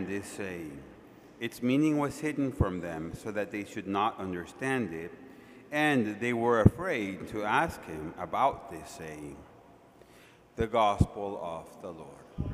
understand this saying. Its meaning was hidden from them so that they should not understand it, and they were afraid to ask him about this saying. The Gospel of the Lord.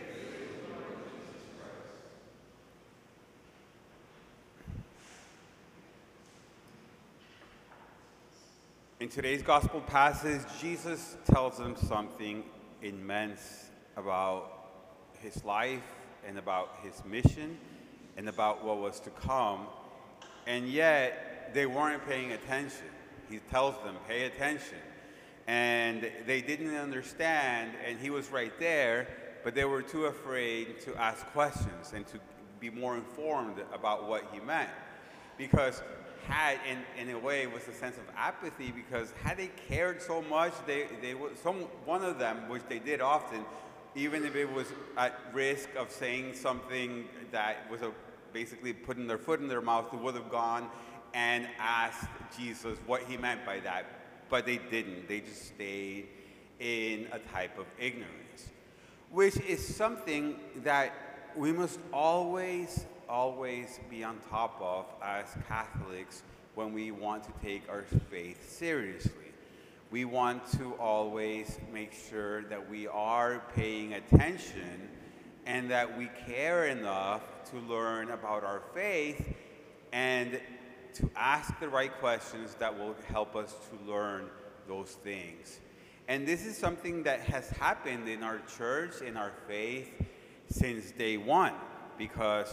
In today's Gospel passage, Jesus tells them something immense about his life and about his mission and about what was to come, and yet they weren't paying attention. He tells them, pay attention. And they didn't understand, and he was right there, but they were too afraid to ask questions and to be more informed about what he meant. Because in a way, it was a sense of apathy, because had they cared so much, one of them, which they did often, even if it was at risk of saying something that was basically putting their foot in their mouth, they would have gone and asked Jesus what he meant by that. But they didn't. They just stayed in a type of ignorance, which is something that we must always be on top of as Catholics when we want to take our faith seriously. We want to always make sure that we are paying attention and that we care enough to learn about our faith and to ask the right questions that will help us to learn those things. And this is something that has happened in our church, in our faith, since day one, because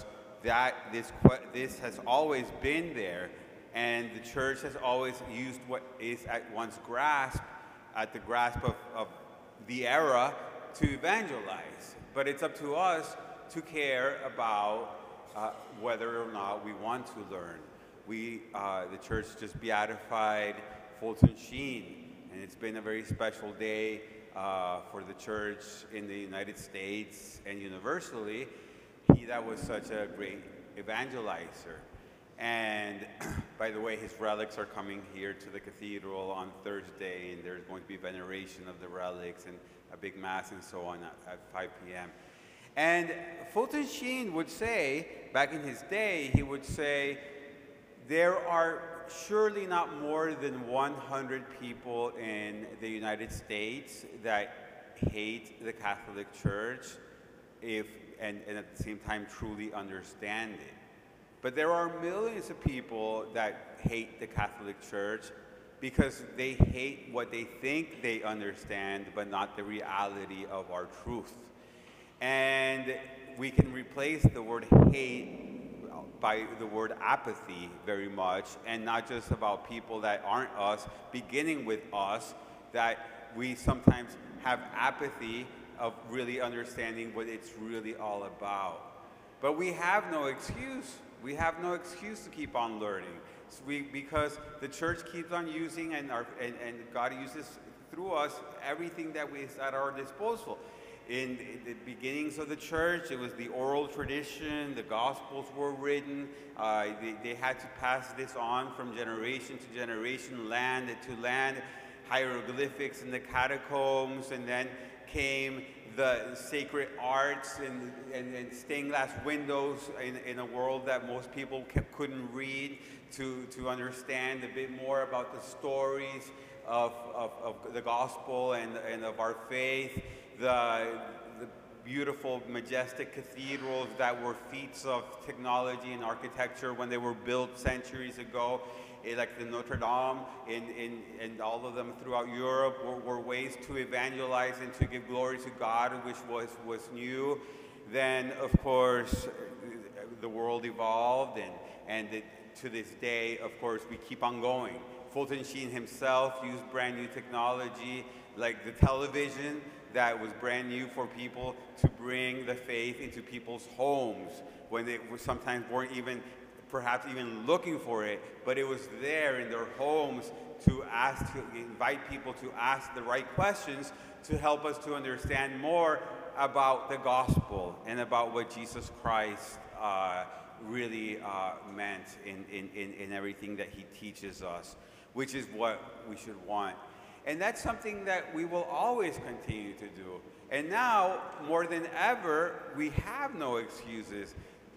this has always been there, and the church has always used what is at the grasp of the era to evangelize. But it's up to us to care about whether or not we want to learn. The church just beatified Fulton Sheen, and it's been a very special day for the church in the United States and universally. That was such a great evangelizer. And by the way, his relics are coming here to the cathedral on Thursday, and there's going to be veneration of the relics and a big mass and so on at 5 p.m. And Fulton Sheen would say, back in his day, he would say, there are surely not more than 100 people in the United States that hate the Catholic Church and at the same time truly understand it. But there are millions of people that hate the Catholic Church because they hate what they think they understand, but not the reality of our truth. And we can replace the word hate by the word apathy very much, and not just about people that aren't us, beginning with us, that we sometimes have apathy of really understanding what it's really all about. But we have no excuse. We have no excuse to keep on learning, because the church keeps on using, and God uses through us everything that is at our disposal. In the beginnings of the church, it was the oral tradition. The Gospels were written. They had to pass this on from generation to generation, land to land, hieroglyphics in the catacombs, and then came the sacred arts and stained glass windows in a world that most people couldn't read, to understand a bit more about the stories of the gospel and of our faith. The beautiful, majestic cathedrals that were feats of technology and architecture when they were built centuries ago, like the Notre Dame and all of them throughout Europe, were ways to evangelize and to give glory to God, which was new. Then, of course, the world evolved, and to this day, of course, we keep on going. Fulton Sheen himself used brand new technology, like the television, that was brand new for people to bring the faith into people's homes when they sometimes weren't perhaps even looking for it, but it was there in their homes to invite people to ask the right questions to help us to understand more about the gospel and about what Jesus Christ really meant in everything that he teaches us, which is what we should want. And that's something that we will always continue to do. And now, more than ever, we have no excuses.